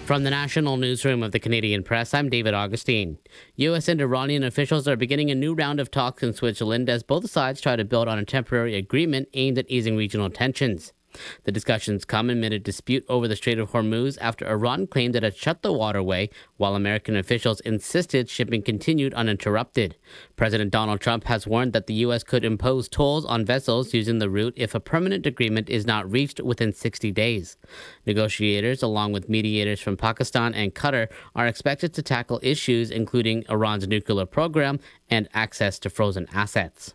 From the national newsroom of the Canadian Press, I'm David Augustine. U.S. and Iranian officials are beginning a new round of talks in Switzerland as both sides try to build on a temporary agreement aimed at easing regional tensions. The discussions come amid a dispute over the Strait of Hormuz after Iran claimed it had shut the waterway, while American officials insisted shipping continued uninterrupted. President Donald Trump has warned that the U.S. could impose tolls on vessels using the route if a permanent agreement is not reached within 60 days. Negotiators, along with mediators from Pakistan and Qatar, are expected to tackle issues including Iran's nuclear program and access to frozen assets.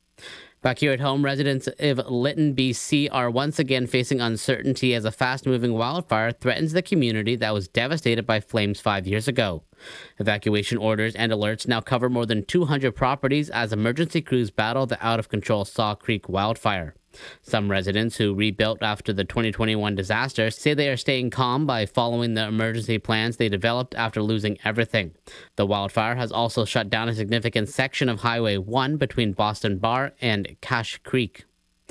Back here at home, residents of Lytton, BC are once again facing uncertainty as a fast-moving wildfire threatens the community that was devastated by flames 5 years ago. Evacuation orders and alerts now cover more than 200 properties as emergency crews battle the out-of-control Saw Creek wildfire. Some residents who rebuilt after the 2021 disaster say they are staying calm by following the emergency plans they developed after losing everything. The wildfire has also shut down a significant section of Highway 1 between Boston Bar and Cache Creek.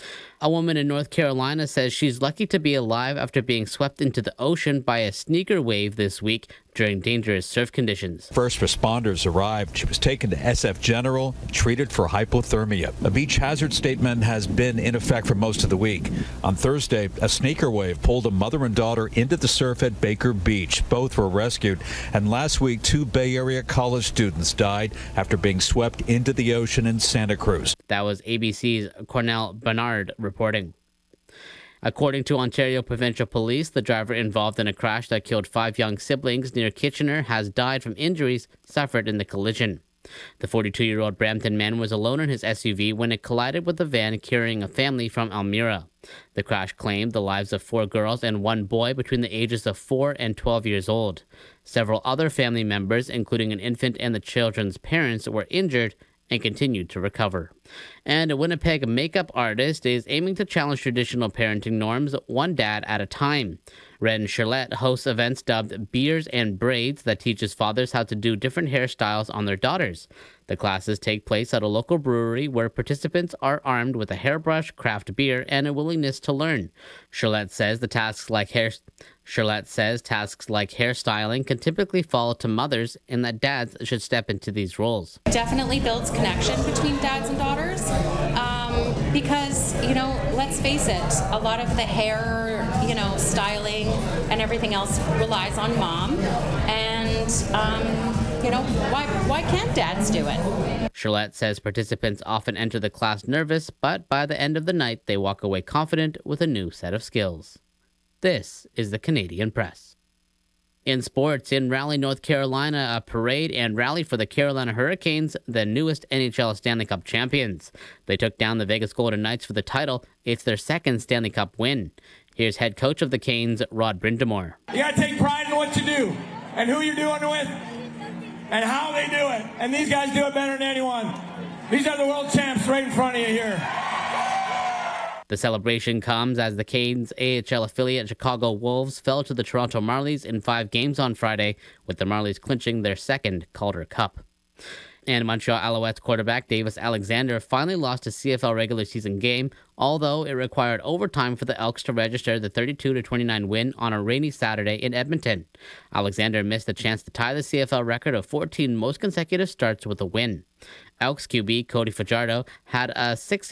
A woman in North Carolina says she's lucky to be alive after being swept into the ocean by a sneaker wave this week during dangerous surf conditions. First responders arrived. She was taken to SF General and treated for hypothermia. A beach hazard statement has been in effect for most of the week. On Thursday, a sneaker wave pulled a mother and daughter into the surf at Baker Beach. Both were rescued. And last week, 2 Bay Area college students died after being swept into the ocean in Santa Cruz. That was ABC's Cornell Bernard reporting. According to Ontario Provincial Police, the driver involved in a crash that killed 5 young siblings near Kitchener has died from injuries suffered in the collision. The 42-year-old Brampton man was alone in his SUV when it collided with a van carrying a family from Elmira. The crash claimed the lives of 4 girls and 1 boy between the ages of 4 and 12 years old. Several other family members, including an infant and the children's parents, were injured and continued to recover. And a Winnipeg makeup artist is aiming to challenge traditional parenting norms one dad at a time. Ren Charlotte hosts events dubbed Beards and Braids that teaches fathers how to do different hairstyles on their daughters. The classes take place at a local brewery where participants are armed with a hairbrush, craft beer, and a willingness to learn. Charlotte says tasks like hairstyling can typically fall to mothers and that dads should step into these roles. Definitely builds connection between dads and daughters because, let's face it, a lot of the hair, styling and everything else relies on mom. And, why can't dads do it? Charlotte says participants often enter the class nervous, but by the end of the night, they walk away confident with a new set of skills. This is the Canadian Press. In sports, in Raleigh, North Carolina, a parade and rally for the Carolina Hurricanes, the newest NHL Stanley Cup champions. They took down the Vegas Golden Knights for the title. It's their second Stanley Cup win. Here's head coach of the Canes, Rod Brind'Amour. You got to take pride in what you do and who you're doing it with and how they do it. And these guys do it better than anyone. These are the world champs right in front of you here. The celebration comes as the Canes' AHL affiliate Chicago Wolves fell to the Toronto Marlies in 5 games on Friday, with the Marlies clinching their second Calder Cup. And Montreal Alouettes quarterback Davis Alexander finally lost a CFL regular season game, although it required overtime for the Elks to register the 32-29 win on a rainy Saturday in Edmonton. Alexander missed a chance to tie the CFL record of 14 most consecutive starts with a win. Elks QB Cody Fajardo had a 6